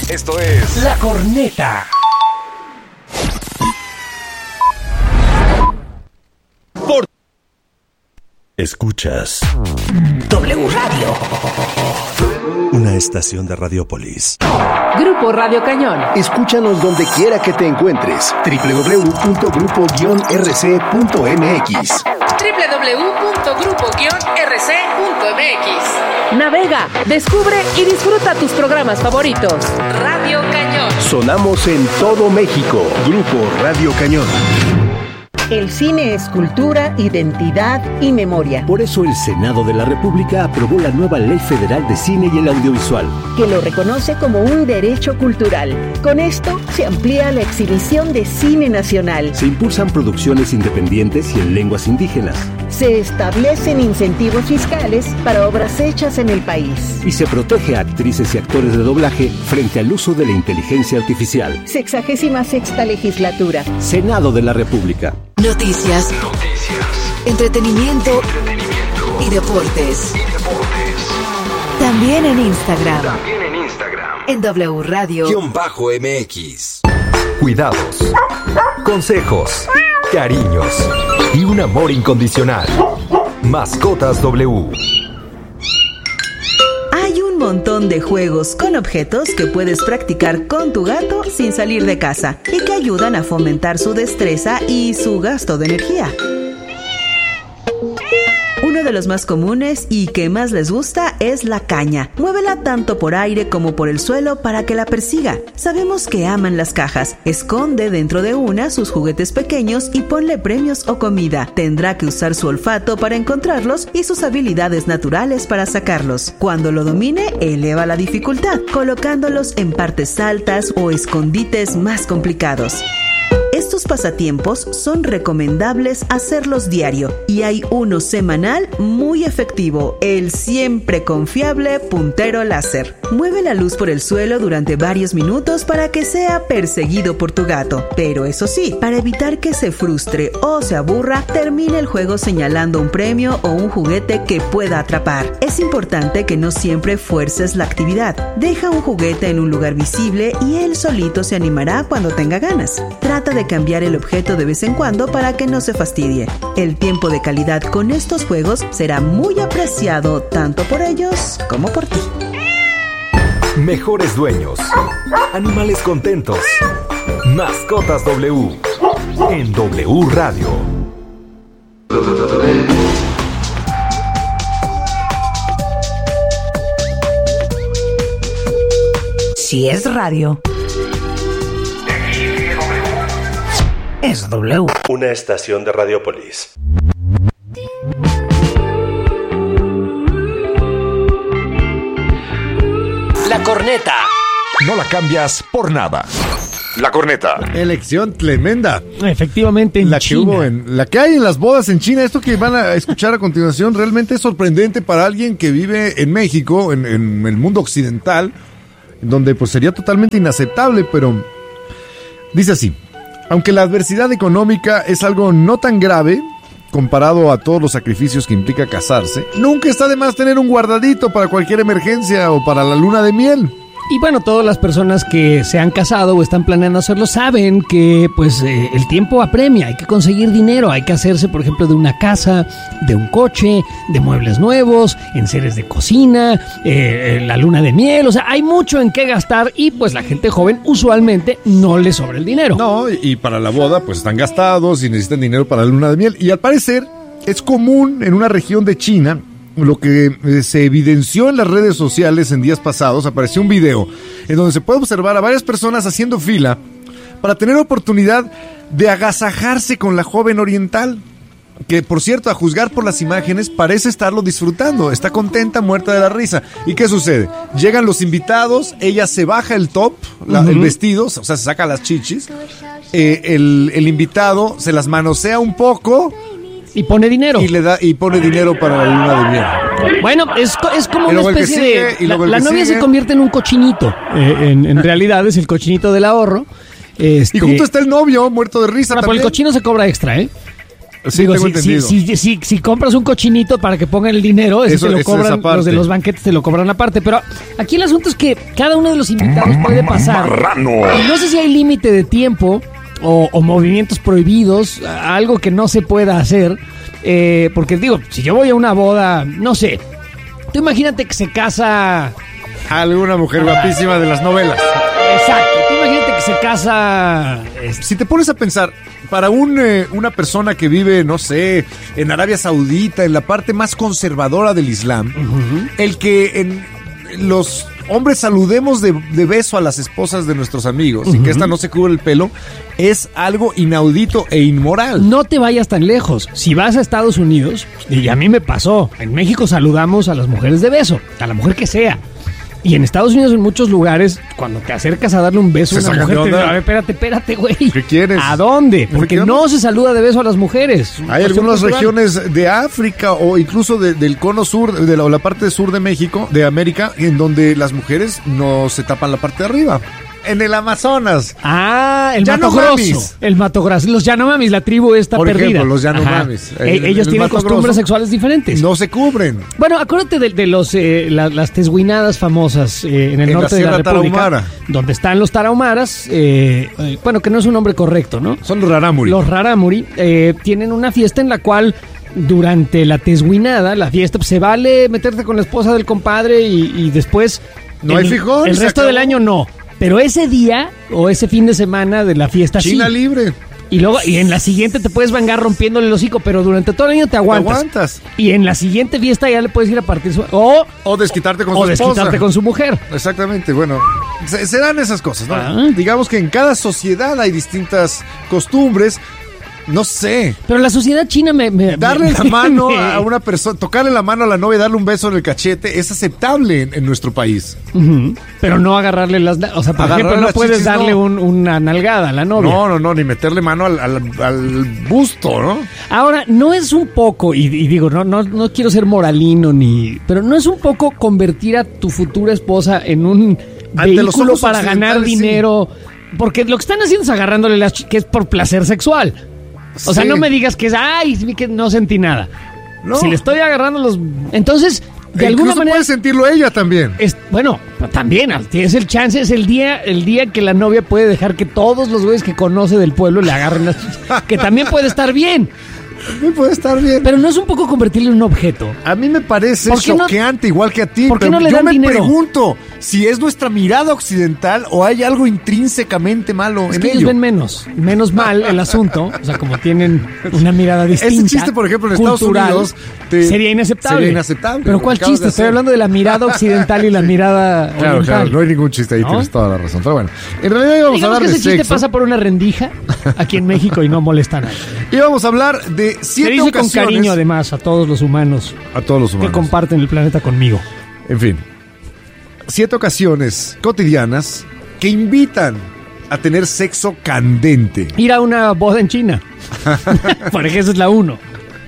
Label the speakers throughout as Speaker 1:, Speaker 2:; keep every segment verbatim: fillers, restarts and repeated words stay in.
Speaker 1: Esto es
Speaker 2: La Corneta.
Speaker 3: Por... Escuchas
Speaker 2: W Radio.
Speaker 3: Una estación de Radiopolis.
Speaker 4: Grupo Radio Cañón.
Speaker 5: Escúchanos donde quiera que te encuentres. doble u doble u doble u punto grupo guion r c punto m x.
Speaker 4: doble u doble u doble u punto grupo guion r c punto m x. Navega, descubre y disfruta tus programas favoritos. Radio Cañón.
Speaker 5: Sonamos en todo México. Grupo Radio Cañón.
Speaker 6: El cine es cultura, identidad y memoria.
Speaker 7: Por eso el Senado de la República aprobó la nueva Ley Federal de Cine y el Audiovisual,
Speaker 6: que lo reconoce como un derecho cultural. Con esto se amplía la exhibición de cine nacional.
Speaker 7: Se impulsan producciones independientes y en lenguas indígenas.
Speaker 6: Se establecen incentivos fiscales para obras hechas en el país.
Speaker 7: Y se protege a actrices y actores de doblaje frente al uso de la inteligencia artificial.
Speaker 6: Sexagésima sexta legislatura.
Speaker 7: Senado de la República.
Speaker 8: Noticias,
Speaker 1: Noticias,
Speaker 8: entretenimiento,
Speaker 1: entretenimiento
Speaker 8: y deportes.
Speaker 1: y deportes.
Speaker 8: También en Instagram.
Speaker 1: También en Instagram.
Speaker 8: En W Radio.
Speaker 9: Guión bajo M X. Cuidados, consejos, cariños y un amor incondicional. Mascotas W.
Speaker 10: Hay un montón de juegos con objetos que puedes practicar con tu gato sin salir de casa y que ayudan a fomentar su destreza y su gasto de energía. Uno de los más comunes y que más les gusta es la caña. Muévela tanto por aire como por el suelo para que la persiga. Sabemos que aman las cajas. Esconde dentro de una sus juguetes pequeños y ponle premios o comida. Tendrá que usar su olfato para encontrarlos y sus habilidades naturales para sacarlos. Cuando lo domine, eleva la dificultad, colocándolos en partes altas o escondites más complicados. Estos pasatiempos son recomendables hacerlos diario y hay uno semanal muy efectivo, el siempre confiable puntero láser. Mueve la luz por el suelo durante varios minutos para que sea perseguido por tu gato, pero eso sí, para evitar que se frustre o se aburra, termine el juego señalando un premio o un juguete que pueda atrapar. Es importante que no siempre fuerces la actividad. Deja un juguete en un lugar visible y él solito se animará cuando tenga ganas. Trata de cambiar el objeto de vez en cuando para que no se fastidie. El tiempo de calidad con estos juegos será muy apreciado tanto por ellos como por ti.
Speaker 9: Mejores dueños. Animales contentos. Mascotas W. En W Radio.
Speaker 2: Si es radio, es W.
Speaker 3: Una estación de Radiopolis.
Speaker 2: La Corneta.
Speaker 9: No la cambias por nada.
Speaker 1: La Corneta.
Speaker 11: Elección tremenda.
Speaker 12: Efectivamente, en
Speaker 11: la
Speaker 12: China.
Speaker 11: que hubo en, la que hay en las bodas en China. Esto que van a escuchar a continuación realmente es sorprendente para alguien que vive en México, en, en el mundo occidental, donde pues sería totalmente inaceptable, pero dice así: aunque la adversidad económica es algo no tan grave comparado a todos los sacrificios que implica casarse, nunca está de más tener un guardadito para cualquier emergencia o para la luna de miel.
Speaker 12: Y bueno, todas las personas que se han casado o están planeando hacerlo saben que pues eh, el tiempo apremia, hay que conseguir dinero, hay que hacerse por ejemplo de una casa, de un coche, de muebles nuevos, enseres de cocina, eh, la luna de miel, o sea, hay mucho en qué gastar y pues la gente joven usualmente no le sobra el dinero.
Speaker 11: No, y para la boda pues están gastados y necesitan dinero para la luna de miel. Y al parecer es común en una región de China. Lo que eh, se evidenció en las redes sociales en días pasados, apareció un video en donde se puede observar a varias personas haciendo fila para tener oportunidad de agasajarse con la joven oriental, que por cierto, a juzgar por las imágenes, parece estarlo disfrutando, está contenta, muerta de la risa. ¿Y qué sucede? Llegan los invitados, ella se baja el top, la, uh-huh. el vestido, o sea, se saca las chichis, eh, el, el invitado se las manosea un poco.
Speaker 12: Y pone dinero.
Speaker 11: Y le da y pone dinero para la luna de miel.
Speaker 12: Bueno, es, es como una especie sigue, de... La, la novia sigue. Se convierte en un cochinito. Eh, en, en realidad es el cochinito del ahorro. Este,
Speaker 11: y junto está el novio, muerto de risa.
Speaker 12: Por el cochino se cobra extra, ¿eh?
Speaker 11: Sí,
Speaker 12: Digo,
Speaker 11: tengo
Speaker 12: si,
Speaker 11: entendido.
Speaker 12: Si, si, si, si compras un cochinito para que pongan el dinero, ese
Speaker 11: Eso-
Speaker 12: te lo
Speaker 11: eso es
Speaker 12: cobran,
Speaker 11: aparte.
Speaker 12: los de los banquetes te lo cobran aparte. Pero aquí el asunto es que cada uno de los invitados puede pasar.
Speaker 9: Marrano.
Speaker 12: Y no sé si hay límite de tiempo o, o movimientos prohibidos, algo que no se pueda hacer. Eh, porque digo, si yo voy a una boda, no sé, tú imagínate que se casa...
Speaker 11: Alguna mujer guapísima de las novelas.
Speaker 12: Exacto, tú imagínate que se casa... este,
Speaker 11: Si te pones a pensar, para un, eh, una persona que vive, no sé, en Arabia Saudita, en la parte más conservadora del Islam,
Speaker 12: uh-huh.
Speaker 11: el que en los hombres saludemos de, de beso a las esposas de nuestros amigos uh-huh. y que esta no se cubre el pelo, es algo inaudito e inmoral.
Speaker 12: No te vayas tan lejos. Si vas a Estados Unidos, y a mí me pasó, en México saludamos a las mujeres de beso, a la mujer que sea. Y en Estados Unidos, en muchos lugares, cuando te acercas a darle un beso a
Speaker 11: Se
Speaker 12: una
Speaker 11: sacan
Speaker 12: mujer,
Speaker 11: de
Speaker 12: te
Speaker 11: onda.
Speaker 12: dice, a ver, espérate, espérate, güey.
Speaker 11: ¿Qué quieres?
Speaker 12: ¿A dónde?
Speaker 11: ¿Por
Speaker 12: Porque
Speaker 11: qué no?
Speaker 12: no se saluda de beso a las mujeres.
Speaker 11: Hay algunas regiones de África o incluso de- del cono sur, de la, o la parte sur de México, de América, en donde las mujeres no se tapan la parte de arriba. En el Amazonas.
Speaker 12: Ah, el
Speaker 11: Llano
Speaker 12: Mato Grosso.
Speaker 11: Mamis.
Speaker 12: El Mato Grosso. Los Yanomamis, la tribu está
Speaker 11: Por
Speaker 12: perdida.
Speaker 11: ejemplo, los
Speaker 12: Ajá.
Speaker 11: Yanomamis.
Speaker 12: E-
Speaker 11: En-
Speaker 12: ellos
Speaker 11: en el
Speaker 12: tienen
Speaker 11: Mato
Speaker 12: costumbres
Speaker 11: Grosso
Speaker 12: sexuales diferentes.
Speaker 11: No se cubren.
Speaker 12: Bueno, acuérdate de, de los eh, la- las tesguinadas famosas eh, en el
Speaker 11: En la
Speaker 12: norte de la
Speaker 11: Sierra
Speaker 12: República,
Speaker 11: Tarahumara.
Speaker 12: donde están los tarahumaras, eh, eh, bueno, que no es un nombre correcto, ¿no?
Speaker 11: Son los rarámuri.
Speaker 12: Los rarámuri eh, tienen una fiesta en la cual durante la tesguinada, la fiesta, pues, se vale meterte con la esposa del compadre y, y después...
Speaker 11: No
Speaker 12: el,
Speaker 11: hay fijón,
Speaker 12: El
Speaker 11: se
Speaker 12: resto
Speaker 11: acabó.
Speaker 12: del año no. Pero ese día o ese fin de semana de la fiesta
Speaker 11: China
Speaker 12: sí.
Speaker 11: libre.
Speaker 12: Y luego, y en la siguiente te puedes vengar rompiéndole el hocico, pero durante todo el año te aguantas.
Speaker 11: Te aguantas.
Speaker 12: Y en la siguiente fiesta ya le puedes ir a partir su... O,
Speaker 11: O desquitarte con
Speaker 12: o
Speaker 11: su esposa.
Speaker 12: desquitarte con su mujer.
Speaker 11: Exactamente, bueno, se, se dan esas cosas, ¿no?
Speaker 12: Ah.
Speaker 11: Digamos que en cada sociedad hay distintas costumbres, no sé.
Speaker 12: Pero la sociedad china me... me
Speaker 11: Darle
Speaker 12: me-
Speaker 11: la mano
Speaker 12: me-
Speaker 11: a una persona, tocarle la mano a la novia y darle un beso en el cachete es aceptable en, en nuestro país.
Speaker 12: Ujú. Pero no agarrarle las... na- O sea, por
Speaker 11: Agarrarle
Speaker 12: ejemplo, no
Speaker 11: las
Speaker 12: puedes
Speaker 11: chichis,
Speaker 12: darle
Speaker 11: no.
Speaker 12: un- una nalgada a la novia.
Speaker 11: No, no, no, ni meterle mano al, al- al busto, ¿no?
Speaker 12: Ahora, no es un poco, y, y digo, no, no, no quiero ser moralino ni... Pero no es un poco convertir a tu futura esposa en un
Speaker 11: Ante los
Speaker 12: vehículo
Speaker 11: ojos
Speaker 12: para ganar
Speaker 11: occidentales, sí.
Speaker 12: dinero. Porque lo que están haciendo es agarrándole las... chi- que es por placer sexual. O sea,
Speaker 11: Sí.
Speaker 12: no me digas que es, ay, sí que no sentí nada.
Speaker 11: No.
Speaker 12: Si le estoy agarrando los... Entonces, de
Speaker 11: E
Speaker 12: alguna
Speaker 11: incluso
Speaker 12: manera...
Speaker 11: puede sentirlo ella también.
Speaker 12: Es, bueno, también, tienes el chance, es el día, el día que la novia puede dejar que todos los güeyes que conoce del pueblo le agarren las chichis, que también puede estar bien.
Speaker 11: No puede estar bien.
Speaker 12: Pero no es un poco convertirle en un objeto.
Speaker 11: A mí me parece
Speaker 12: ¿Por qué no-
Speaker 11: choqueante, igual que a ti.
Speaker 12: ¿Por qué
Speaker 11: pero
Speaker 12: no le
Speaker 11: yo
Speaker 12: dan
Speaker 11: me
Speaker 12: dinero?
Speaker 11: pregunto si es nuestra mirada occidental o hay algo intrínsecamente malo
Speaker 12: Es
Speaker 11: en
Speaker 12: que ellos
Speaker 11: ello.
Speaker 12: ven menos, menos mal el asunto. O sea, como tienen una mirada distinta.
Speaker 11: Ese chiste, por ejemplo, en Estados
Speaker 12: cultural,
Speaker 11: Unidos, te-
Speaker 12: sería inaceptable.
Speaker 11: sería inaceptable,
Speaker 12: Pero
Speaker 11: lo
Speaker 12: ¿cuál
Speaker 11: que acabas
Speaker 12: chiste?
Speaker 11: de
Speaker 12: Estoy
Speaker 11: hacer.
Speaker 12: hablando de la mirada occidental y la mirada
Speaker 11: Claro,
Speaker 12: oriental.
Speaker 11: claro, no hay ningún chiste ahí,
Speaker 12: ¿No?
Speaker 11: tienes toda la razón. Pero bueno, en realidad íbamos a
Speaker 12: Digamos
Speaker 11: hablar
Speaker 12: que
Speaker 11: de
Speaker 12: ese chiste
Speaker 11: sexo.
Speaker 12: pasa por una rendija aquí en México y no molesta a nadie.
Speaker 11: Íbamos a hablar de
Speaker 12: Se
Speaker 11: siete
Speaker 12: dice con
Speaker 11: ocasiones.
Speaker 12: cariño además a todos los humanos
Speaker 11: A todos los
Speaker 12: que
Speaker 11: humanos.
Speaker 12: comparten el planeta conmigo.
Speaker 11: En fin, siete ocasiones cotidianas que invitan a tener sexo candente.
Speaker 12: Ir a una boda en China. Por ejemplo, esa es la uno.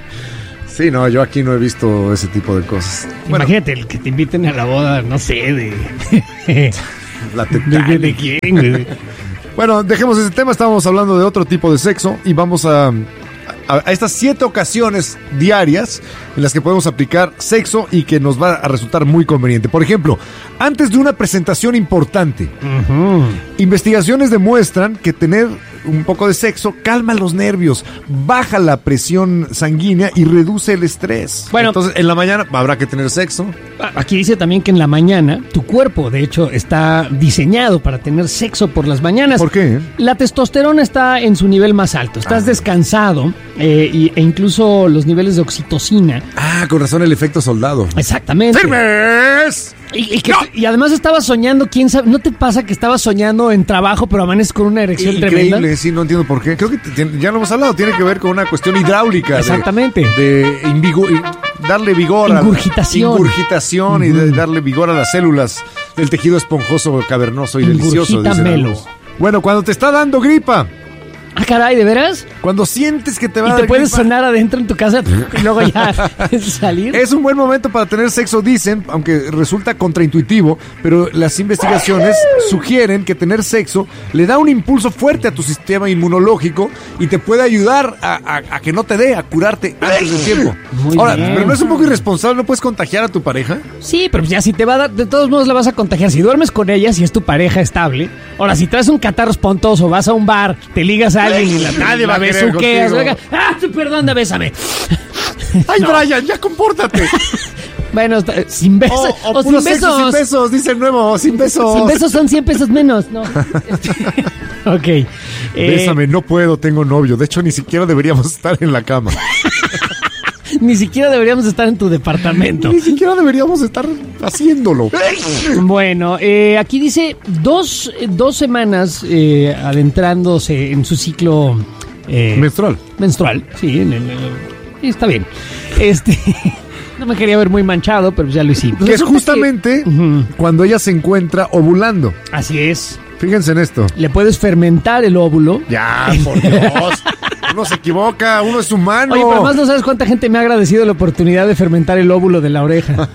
Speaker 11: Sí, no, yo aquí no he visto ese tipo de cosas. Bueno,
Speaker 12: Imagínate, el que te inviten a la boda, no sé, de...
Speaker 11: la
Speaker 12: ¿De,
Speaker 11: Titanic.
Speaker 12: de- de quién? güey?
Speaker 11: Bueno, dejemos ese tema, estábamos hablando de otro tipo de sexo y vamos a, a, a estas siete ocasiones diarias en las que podemos aplicar sexo y que nos va a resultar muy conveniente. Por ejemplo, antes de una presentación importante,
Speaker 12: Ujú.
Speaker 11: investigaciones demuestran que tener un poco de sexo calma los nervios, baja la presión sanguínea y reduce el estrés.
Speaker 12: Bueno.
Speaker 11: Entonces, en la mañana habrá que tener sexo.
Speaker 12: Aquí dice también que en la mañana tu cuerpo, de hecho, está diseñado para tener sexo por las mañanas.
Speaker 11: ¿Por qué?
Speaker 12: La testosterona está en su nivel más alto. Estás descansado eh, y- e incluso los niveles de oxitocina.
Speaker 11: Ah, con razón el efecto soldado.
Speaker 12: Exactamente.
Speaker 11: ¡Firmes!
Speaker 12: Y, y que- y además estabas soñando, quién sabe, ¿no te pasa que estabas soñando en trabajo pero amaneces con una erección
Speaker 11: Increíble,
Speaker 12: tremenda?
Speaker 11: sí, no entiendo por qué. Creo que te- tiene- ya lo hemos hablado, tiene que ver con una cuestión hidráulica. de-
Speaker 12: Exactamente.
Speaker 11: De, invigo- y darle vigor. a-
Speaker 12: Ingurgitación.
Speaker 11: ingurgitación y de darle vigor a las células del tejido esponjoso, cavernoso y delicioso. dicen
Speaker 12: Ingurgítamelo.
Speaker 11: algunos. Bueno, cuando te está dando gripa,
Speaker 12: Ah, caray, ¿de veras?
Speaker 11: Cuando sientes que te va a
Speaker 12: ¿Y
Speaker 11: dar
Speaker 12: te puedes
Speaker 11: gripa,
Speaker 12: sonar adentro en tu casa y luego ya salir?
Speaker 11: es un buen momento para tener sexo, dicen, aunque resulta contraintuitivo, pero las investigaciones sugieren que tener sexo le da un impulso fuerte a tu sistema inmunológico y te puede ayudar a, a, a que no te dé, a curarte antes del tiempo.
Speaker 12: Muy
Speaker 11: Ahora,
Speaker 12: bien.
Speaker 11: pero no es un poco irresponsable, ¿no puedes contagiar a tu pareja?
Speaker 12: Sí, pero ya si te va a dar, de todos modos la vas a contagiar. Si duermes con ella, si es tu pareja estable. Ahora, si traes un catarro espontoso, vas a un bar, te ligas a alguien y la,
Speaker 11: Nadie
Speaker 12: la
Speaker 11: va a querer
Speaker 12: besuqueas.
Speaker 11: contigo.
Speaker 12: Oiga, ah, tú, perdón, bésame.
Speaker 11: ¡Ay,
Speaker 12: No.
Speaker 11: Brian, ya compórtate!
Speaker 12: Bueno, está- sin besos.
Speaker 11: O, o
Speaker 12: o sin
Speaker 11: puro sexo
Speaker 12: besos.
Speaker 11: sin besos, dice el nuevo, sin besos.
Speaker 12: Sin besos son cien pesos menos. No. Este, ok. Eh,
Speaker 11: Bésame, no puedo, tengo novio. De hecho, ni siquiera deberíamos estar en la cama.
Speaker 12: Ni siquiera deberíamos estar en tu departamento.
Speaker 11: Ni siquiera deberíamos estar haciéndolo.
Speaker 12: Bueno, eh, aquí dice dos, dos semanas eh, adentrándose en su ciclo eh,
Speaker 11: Menstrual.
Speaker 12: menstrual. Sí, en el- sí, está bien. Este, no me quería ver muy manchado, pero ya lo hicimos.
Speaker 11: Que es
Speaker 12: Resulta
Speaker 11: justamente
Speaker 12: que- Ujú.
Speaker 11: cuando ella se encuentra ovulando.
Speaker 12: Así es.
Speaker 11: Fíjense en esto.
Speaker 12: Le puedes fermentar el óvulo.
Speaker 11: Ya, por Dios. Uno se equivoca, uno es humano.
Speaker 12: Oye, pero además no sabes cuánta gente me ha agradecido la oportunidad de fermentar el óvulo de la oreja.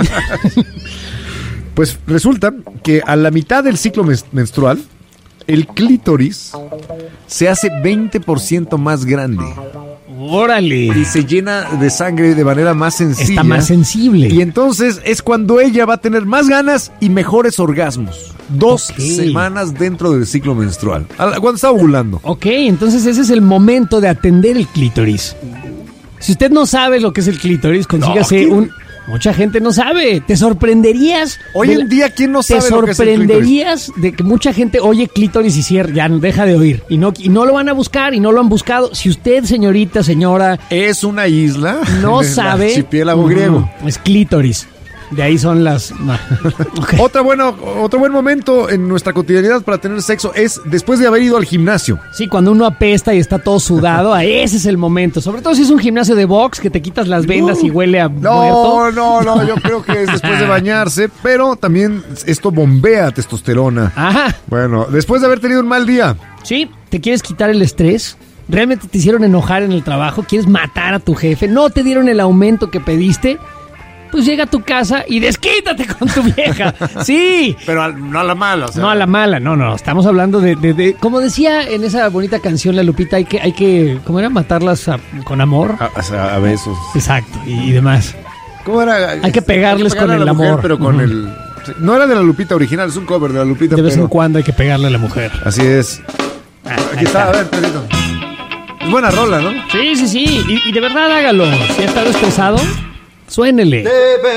Speaker 11: Pues resulta que a la mitad del ciclo mes- menstrual, el clítoris se hace veinte por ciento más grande.
Speaker 12: ¡Órale!
Speaker 11: Y se llena de sangre de manera más sencilla.
Speaker 12: Está más sensible.
Speaker 11: Y entonces es cuando ella va a tener más ganas y mejores orgasmos. Dos
Speaker 12: Ok.
Speaker 11: semanas dentro del ciclo menstrual. A la- Cuando está ovulando.
Speaker 12: Ok, entonces ese es el momento de atender el clítoris. Si usted no sabe lo que es el clítoris, consígase
Speaker 11: No,
Speaker 12: un... Mucha gente no sabe. Te sorprenderías.
Speaker 11: Hoy
Speaker 12: de
Speaker 11: en
Speaker 12: la-
Speaker 11: día, ¿quién no
Speaker 12: Te
Speaker 11: sabe lo que es el clítoris?
Speaker 12: sorprenderías de que mucha gente oye clítoris y cierra, ya deja de oír. Y no, y no lo van a buscar y no lo han buscado. Si usted, señorita, señora,
Speaker 11: Es una isla.
Speaker 12: no
Speaker 11: en el
Speaker 12: sabe...
Speaker 11: archipiélago
Speaker 12: mm,
Speaker 11: griego.
Speaker 12: Es clítoris. De ahí son las... no. Ok.
Speaker 11: Otra buena, otro buen momento en nuestra cotidianidad para tener sexo es después de haber ido al gimnasio.
Speaker 12: Sí, cuando uno apesta y está todo sudado, a ese es el momento. Sobre todo si es un gimnasio de box que te quitas las vendas y huele a
Speaker 11: No,
Speaker 12: muerto.
Speaker 11: no, no, yo creo que es después de bañarse, pero también esto bombea testosterona.
Speaker 12: Ajá.
Speaker 11: Bueno, después de haber tenido un mal día.
Speaker 12: Sí, ¿te quieres quitar el estrés? ¿Realmente te hicieron enojar en el trabajo? ¿Quieres matar a tu jefe? ¿No te dieron el aumento que pediste? Pues llega a tu casa y desquítate con tu vieja. Sí.
Speaker 11: Pero al- no a la mala, o sea.
Speaker 12: No a la mala, no, no. Estamos hablando de, de, de- como decía en esa bonita canción la Lupita, hay que, hay que, ¿cómo era? Matarlas a- con amor.
Speaker 11: A, o sea, a besos.
Speaker 12: Exacto, y, y demás.
Speaker 11: ¿Cómo era?
Speaker 12: Hay que pegarles
Speaker 11: Hay que pegarle
Speaker 12: con
Speaker 11: a
Speaker 12: el
Speaker 11: la mujer,
Speaker 12: amor.
Speaker 11: pero con
Speaker 12: Ujú.
Speaker 11: el... No era de la Lupita original, es un cover de la Lupita.
Speaker 12: De vez
Speaker 11: pero-
Speaker 12: en cuando hay que pegarle a la mujer.
Speaker 11: Así es.
Speaker 12: Ah,
Speaker 11: Aquí
Speaker 12: ahí
Speaker 11: está, a ver, Pedrito. Es buena rola, ¿no?
Speaker 12: Sí, sí, sí. Y, y de verdad hágalo. Si ha estado estresado, suénele.